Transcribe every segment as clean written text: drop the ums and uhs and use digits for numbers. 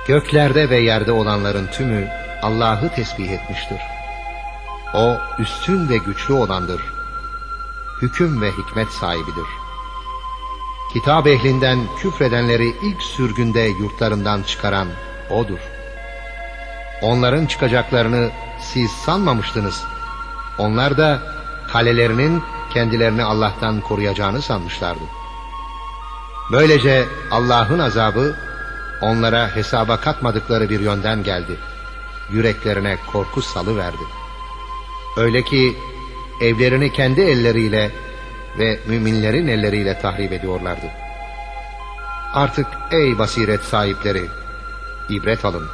Göklerde ve yerde olanların tümü Allah'ı tesbih etmiştir. O üstün ve güçlü olandır. Hüküm ve hikmet sahibidir. Kitap ehlinden küfredenleri ilk sürgünde yurtlarından çıkaran O'dur. Onların çıkacaklarını siz sanmamıştınız. Onlar da kalelerinin kendilerini Allah'tan koruyacağını sanmışlardı. Böylece Allah'ın azabı onlara hesaba katmadıkları bir yönden geldi. Yüreklerine korku salıverdi. Öyle ki evlerini kendi elleriyle ve müminlerin elleriyle tahrip ediyorlardı. Artık ey basiret sahipleri, ibret alın.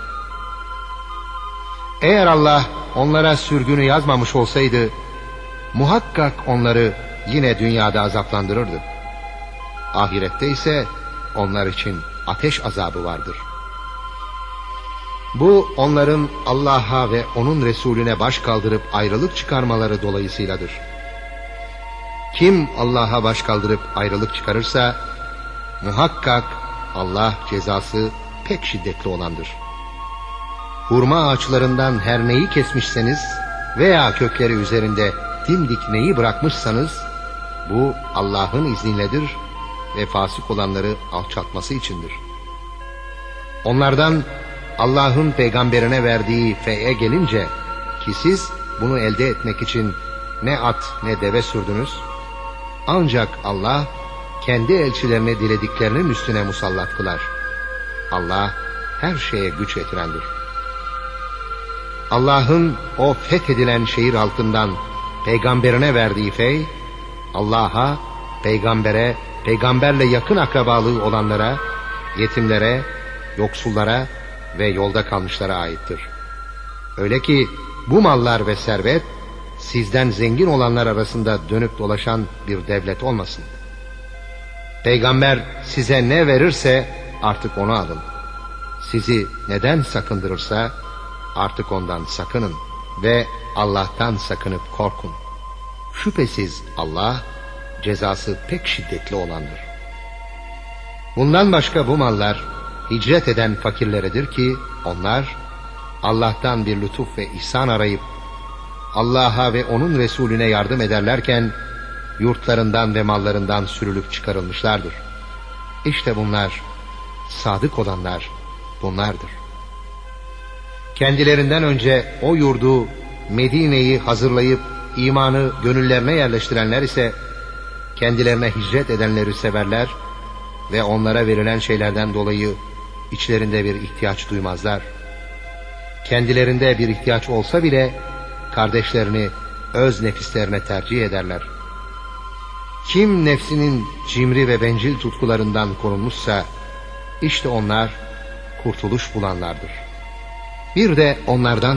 Eğer Allah onlara sürgünü yazmamış olsaydı, muhakkak onları yine dünyada azaplandırırdı. Ahirette ise onlar için ateş azabı vardır. Bu onların Allah'a ve onun Resulüne baş kaldırıp ayrılık çıkarmaları dolayısıyladır. Kim Allah'a baş kaldırıp ayrılık çıkarırsa, muhakkak Allah cezası pek şiddetli olandır. Hurma ağaçlarından her neyi kesmişseniz veya kökleri üzerinde dimdik neyi bırakmışsanız, bu Allah'ın izniyledir ve fasık olanları alçaltması içindir. Onlardan Allah'ın peygamberine verdiği feye gelince, ki siz bunu elde etmek için ne at ne deve sürdünüz, ancak Allah kendi elçilerini dilediklerinin üstüne musallat kılar. Allah her şeye güç yetirendir. Allah'ın o fethedilen şehir halkından peygamberine verdiği fey, Allah'a, peygambere, peygamberle yakın akrabalığı olanlara, yetimlere, yoksullara ve yolda kalmışlara aittir. Öyle ki bu mallar ve servet sizden zengin olanlar arasında dönüp dolaşan bir devlet olmasın. Peygamber size ne verirse artık onu alın. Sizi neden sakındırırsa artık ondan sakının ve Allah'tan sakınıp korkun. Şüphesiz Allah cezası pek şiddetli olandır. Bundan başka bu mallar hicret eden fakirleredir ki onlar Allah'tan bir lütuf ve ihsan arayıp Allah'a ve onun Resulüne yardım ederlerken yurtlarından ve mallarından sürülüp çıkarılmışlardır. İşte bunlar, sadık olanlar bunlardır. Kendilerinden önce o yurdu, Medine'yi hazırlayıp imanı gönüllerine yerleştirenler ise kendilerine hicret edenleri severler ve onlara verilen şeylerden dolayı içlerinde bir ihtiyaç duymazlar. Kendilerinde bir ihtiyaç olsa bile kardeşlerini öz nefislerine tercih ederler. Kim nefsinin cimri ve bencil tutkularından korunmuşsa işte onlar kurtuluş bulanlardır. Bir de onlardan